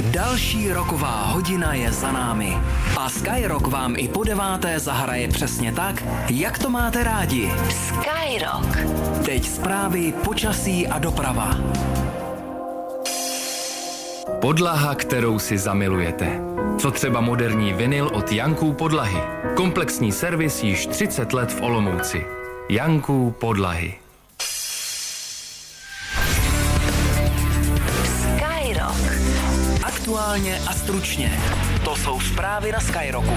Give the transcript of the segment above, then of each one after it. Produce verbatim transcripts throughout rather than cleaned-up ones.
Další roková hodina je za námi. A Skyrock vám i po deváté zahraje přesně tak, jak to máte rádi. Skyrock. Teď zprávy, počasí a doprava. Podlaha, kterou si zamilujete. Co třeba moderní vinyl od Janků podlahy. Komplexní servis již třicet let v Olomouci. Janků podlahy. Skyrock. Aktuálně a stručně. To jsou zprávy na Skyrocku.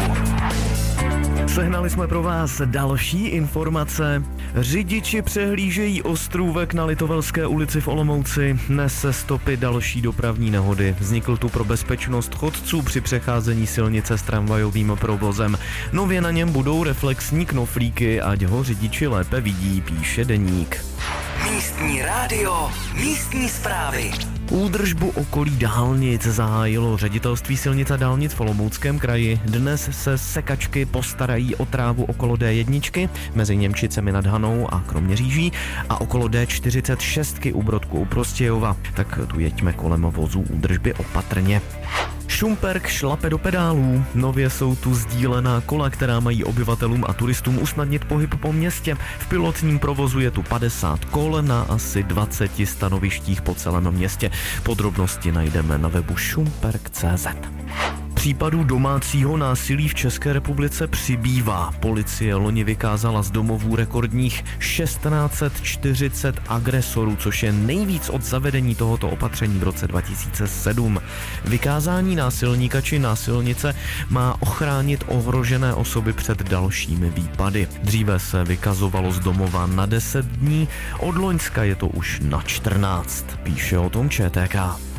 Sehnali jsme pro vás další informace. Řidiči přehlížejí ostrůvek na Litovelské ulici v Olomouci. Nese stopy další dopravní nehody. Vznikl tu pro bezpečnost chodců při přecházení silnice s tramvajovým provozem. Nově na něm budou reflexní knoflíky, ať ho řidiči lépe vidí, píše Deník. Místní rádio, místní zprávy. Údržbu okolí dálnic zahájilo Ředitelství silnic a dálnic v Olomouckém kraji. Dnes se sekačky postarají o trávu okolo D jedna mezi Němčicemi nad Hanou a Kroměříží a okolo D čtyřicet šest u Brodku u Prostějova. Tak tu jeďme kolem vozů údržby opatrně. Šumperk šlape do pedálů. Nově jsou tu sdílená kola, která mají obyvatelům a turistům usnadnit pohyb po městě. V pilotním provozu je tu padesát kol na asi dvaceti stanovištích po celém městě. Podrobnosti najdeme na webu šumperk tečka cé zet. Případů domácího násilí v České republice přibývá. Policie loni vykázala z domovů rekordních tisíc šest set čtyřicet agresorů, což je nejvíc od zavedení tohoto opatření v roce dva tisíce sedm. Vykázání násilníka či násilnice má ochránit ohrožené osoby před dalšími výpady. Dříve se vykazovalo z domova na deset dní, od loňska je to už na čtrnáct, píše o tom ČTK.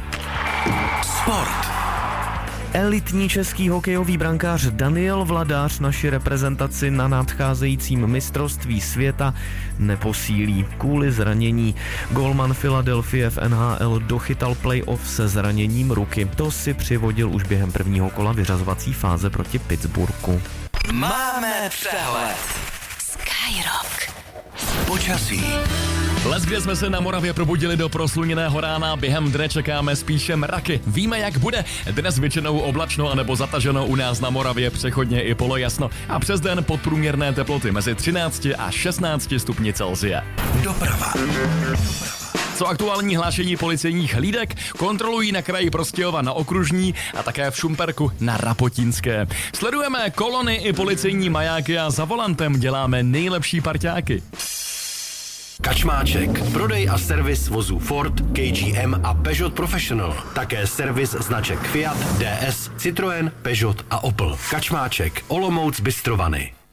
Sport. Elitní český hokejový brankář Daniel Vladář naši reprezentaci na nadcházejícím mistrovství světa neposílí kvůli zranění. Golman Philadelphie v N H L dochytal playoff se zraněním ruky. To si přivodil už během prvního kola vyřazovací fáze proti Pittsburghu. Máme přehled. Skyrock. Počasí. Les, kde jsme se na Moravě probudili do prosluněného rána, během dne čekáme spíše mraky. Víme, jak bude. Dnes většinou oblačno anebo zataženo, u nás na Moravě přechodně i polojasno a přes den podprůměrné teploty mezi třinácti a šestnácti stupni Celsia. Doprava. Co aktuální hlášení policejních hlídek, kontrolují na kraji Prostějova na Okružní a také v Šumperku na Rapotínské. Sledujeme kolony i policejní majáky a za volantem děláme nejlepší parťáky. Kačmáček. Prodej a servis vozů Ford, K G M a Peugeot Professional. Také servis značek Fiat, D S, Citroën, Peugeot a Opel. Kačmáček. Olomouc Bystrovany.